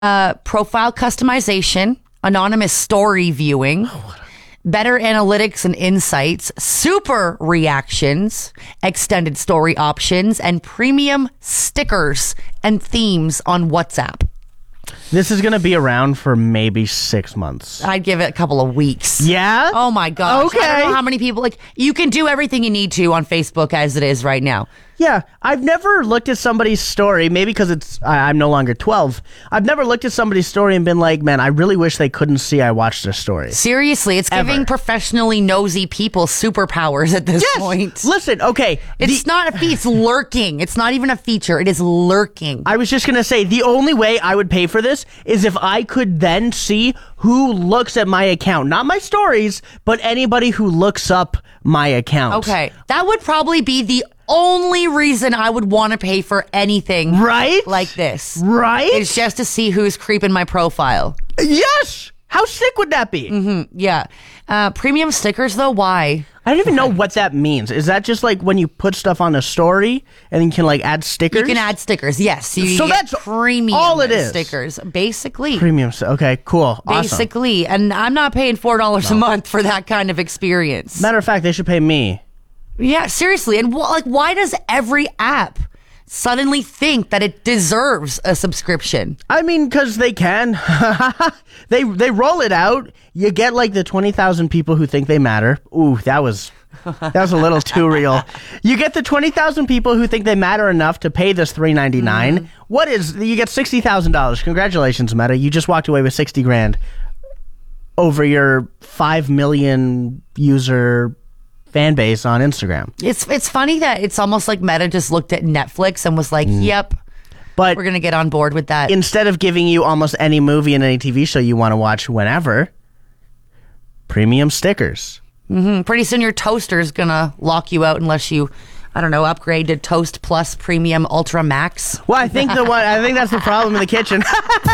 Profile customization, anonymous story viewing, better analytics and insights, super reactions, extended story options, and premium stickers and themes on WhatsApp. This is going to be around for maybe 6 months. I'd give it a couple of weeks. Yeah? Oh my gosh. Okay. I don't know how many people, you can do everything you need to on Facebook as it is right now. Yeah, I've never looked at somebody's story, maybe because I'm no longer 12. I've never looked at somebody's story and been like, man, I really wish they couldn't see I watched their story. Seriously, it's giving professionally nosy people superpowers at this point. Listen, okay. It's not it's lurking. It's not even a feature. It is lurking. I was just going to say, the only way I would pay for this is if I could then see who looks at my account. Not my stories, but anybody who looks up my account. Okay. That would probably be the only reason I would want to pay for anything like this. Right? It's just to see who's creeping my profile. Yes! How sick would that be? Mm-hmm. Yeah. Premium stickers, though, why? I don't even know what that means. Is that just like when you put stuff on a story and you can like add stickers? You can add stickers, yes. So that's premium all it is. stickers, basically. Premium. Okay, cool. Basically. Awesome. And I'm not paying $4 a month for that kind of experience. Matter of fact, they should pay me. Yeah, seriously. And why does every app suddenly think that it deserves a subscription? I mean, because they can. They roll it out. You get like the 20,000 people who think they matter. Ooh, that was a little too real. You get the 20,000 people who think they matter enough to pay this $3.99. You get $60,000. Congratulations, Meta. You just walked away with $60,000 over your 5 million user fan base on Instagram. It's funny that it's almost like Meta just looked at Netflix and was like, yep, but we're going to get on board with that. Instead of giving you almost any movie and any TV show you want to watch whenever, premium stickers. Mm-hmm. Pretty soon your toaster is going to lock you out unless you, I don't know, upgrade to Toast Plus Premium Ultra Max. Well, I think that's the problem in the kitchen.